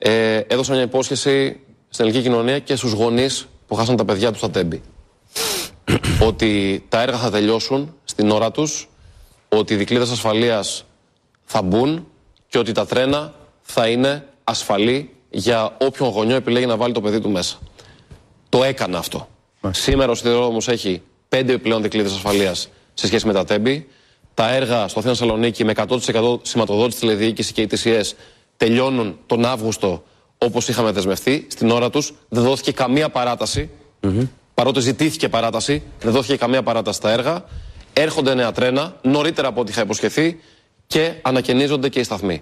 έδωσα μια υπόσχεση στην ελληνική κοινωνία και στους γονείς που χάσαν τα παιδιά τους στα Τέμπη. Ότι τα έργα θα τελειώσουν στην ώρα τους, ότι οι δικλείδες ασφαλείας θα μπουν και ότι τα τρένα θα είναι ασφαλή για όποιον γονιό επιλέγει να βάλει το παιδί του μέσα. Το έκανα αυτό. Σήμερα ο σιδηρόδρομος έχει 5 επιπλέον δικλείδες ασφαλείας σε σχέση με τα Τέμπη. Τα έργα στο Αθήνα Θεσσαλονίκη με 100% σηματοδότηση τηλεδιοίκηση και ETCS τελειώνουν τον Αύγουστο όπως είχαμε δεσμευτεί. Στην ώρα τους δεν δόθηκε καμία παράταση. Παρότι ζητήθηκε παράταση, δεν δόθηκε καμία παράταση στα έργα. Έρχονται νέα τρένα, νωρίτερα από ό,τι είχα υποσχεθεί και ανακαινίζονται και οι σταθμοί.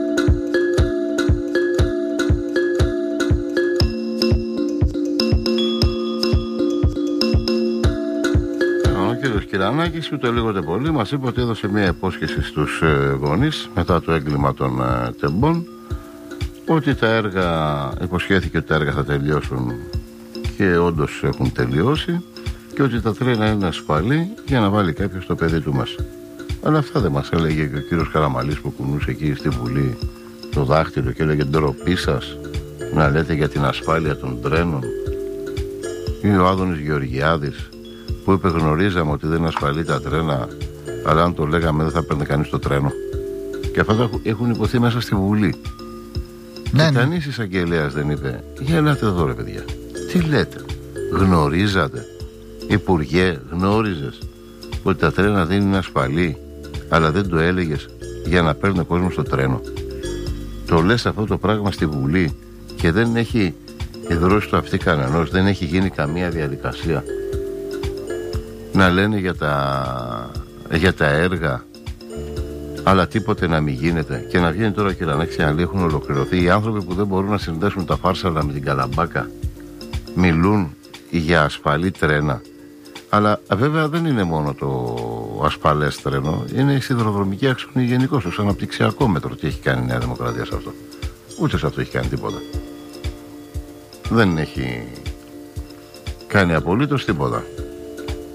Ο κ. Κυρανάκης, ούτε λίγο ούτε πολύ, μας είπε ότι έδωσε μια υπόσχεση στους γονείς μετά το έγκλημα των τεμπών, ότι τα έργα, υποσχέθηκε ότι τα έργα θα τελειώσουν και όντως έχουν τελειώσει και ότι τα τρένα είναι ασφαλή για να βάλει κάποιος το παιδί του μέσα. Αλλά αυτά δεν μας έλεγε και ο κύριος Καραμαλής που κουνούσε εκεί στη Βουλή το δάχτυλο και έλεγε ντροπή σας να λέτε για την ασφάλεια των τρένων, ή ο Άδωνης Γεωργιάδης που είπε γνωρίζαμε ότι δεν είναι ασφαλή τα τρένα, αλλά αν το λέγαμε δεν θα παίρνει κανείς το τρένο. Και αυτά έχουν υποθεί μέσα στη Βουλή. Και κανείς εισαγγελέας δεν είπε για ελάτε εδώ ρε παιδιά, τι λέτε, γνωρίζατε, Υπουργέ, γνώριζες ότι τα τρένα δεν είναι ασφαλή, αλλά δεν το έλεγες για να παίρνει ο κόσμος στο τρένο? Το λες αυτό το πράγμα στη Βουλή και δεν έχει εδρώσει το αυτί κανενός, δεν έχει γίνει καμία διαδικασία να λένε για τα έργα, αλλά τίποτε να μην γίνεται. Και να βγαίνει τώρα και να λέει έχουν ολοκληρωθεί. Οι άνθρωποι που δεν μπορούν να συνδέσουν τα Φάρσαλα με την Καλαμπάκα μιλούν για ασφαλή τρένα. Αλλά βέβαια δεν είναι μόνο το ασφαλές τρένο, είναι η σιδηροδρομική άξονη γενικώς, ως αναπτυξιακό μέτρο. Τι έχει κάνει η Νέα Δημοκρατία σε αυτό? Ούτε σε αυτό έχει κάνει τίποτα. Δεν έχει κάνει απολύτως τίποτα.